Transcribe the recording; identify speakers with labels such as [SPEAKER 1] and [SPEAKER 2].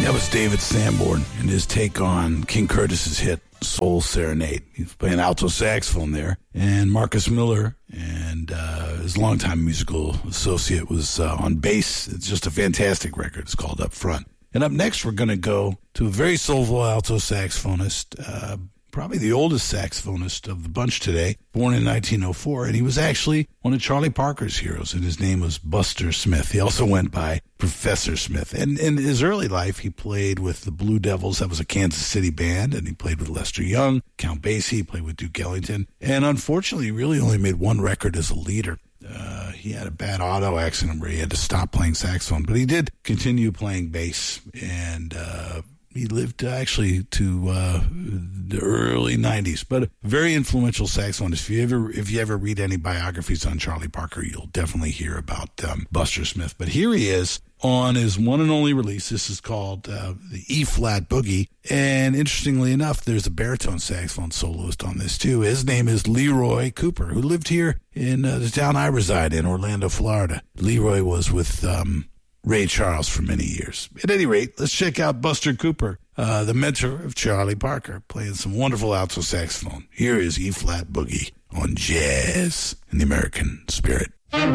[SPEAKER 1] That was David Sanborn and his take on King Curtis's hit Soul Serenade. He's playing alto saxophone there. And Marcus Miller and his longtime musical associate was on bass. It's just a fantastic record. It's called Up Front. And up next, we're going to go to a very soulful alto saxophonist, probably the oldest saxophonist of the bunch today, born in 1904, and he was actually one of Charlie Parker's heroes, and his name was Buster Smith. He also went by Professor Smith. And in his early life, he played with the Blue Devils. That was a Kansas City band, and he played with Lester Young, Count Basie, he played with Duke Ellington, and unfortunately, he really only made one record as a leader. He had a bad auto accident where he had to stop playing saxophone, but he did continue playing bass, and he lived actually to the early 90s, but a very influential saxophonist. If you ever read any biographies on Charlie Parker, you'll definitely hear about Buster Smith. But here he is on his one and only release. This is called the E-flat Boogie, and interestingly enough, there's a baritone saxophone soloist on this too. His name is Leroy Cooper, who lived here in the town I reside in, Orlando, Florida. Leroy was with Ray Charles for many years. At any rate, let's check out Buster Cooper, the mentor of Charlie Parker, playing some wonderful alto saxophone. Here is E-flat Boogie on Jazz in the American Spirit.